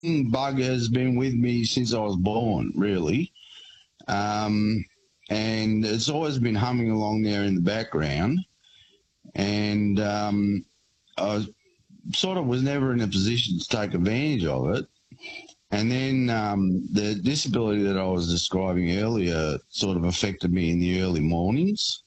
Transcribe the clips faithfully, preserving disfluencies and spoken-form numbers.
bug has been with me since I was born, really. Um, and it's always been humming along there in the background. And um, I sort of was never in a position to take advantage of it. And then um, the disability that I was describing earlier sort of affected me in the early mornings.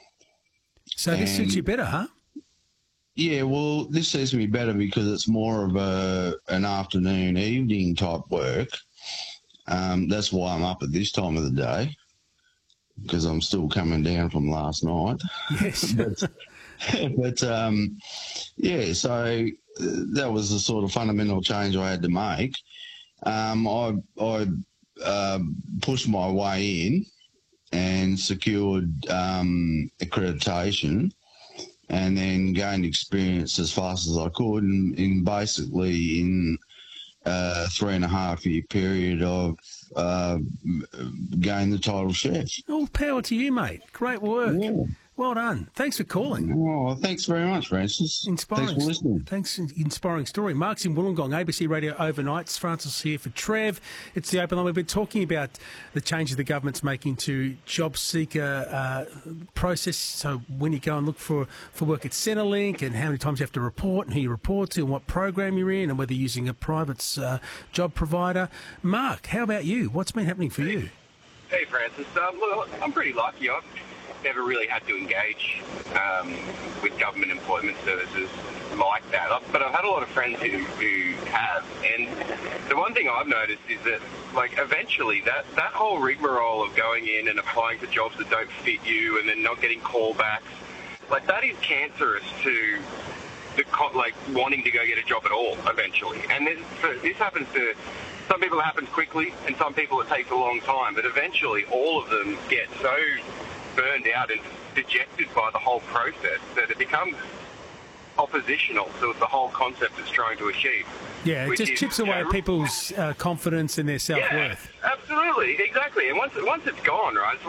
So this And- suits you better, huh? Yeah, well, this suits me better because it's more of a an afternoon, evening type work. Um, that's why I'm up at this time of the day, because I'm still coming down from last night. Yes. but but um, yeah, so uh, that was the sort of fundamental change I had to make. Um, I I uh, pushed my way in and secured um, accreditation, and then gained experience as fast as I could, and in basically in a three and a half year period of uh, gained the title chef. All power to you, mate. Great work. Yeah. Well done. Thanks for calling. Oh, thanks very much, Francis. Inspiring. Thanks for listening. Thanks, inspiring story. Mark's in Wollongong, A B C Radio Overnights. Francis here for Trev. It's the Open Line. We've been talking about the changes the government's making to job seeker uh, process. So when you go and look for, for work at Centrelink, and how many times you have to report, and who you report to, and what program you're in, and whether you're using a private uh, job provider. Mark, how about you? What's been happening for you? Hey, Francis. Um, well, I'm pretty lucky. I've never really had to engage um, with government employment services like that. I've, but I've had a lot of friends who, who have. And the one thing I've noticed is that, like, eventually that, that whole rigmarole of going in and applying for jobs that don't fit you and then not getting callbacks, like, that is cancerous to the, like, wanting to go get a job at all eventually. And this, so this happens to some people, it happens quickly, and some people it takes a long time. But eventually all of them get so burned out and dejected by the whole process that it becomes oppositional to the whole concept it's trying to achieve. Yeah, it Which just is, chips you away know, at people's uh, confidence and their self-worth. Yeah, absolutely, exactly. And once once it's gone, right?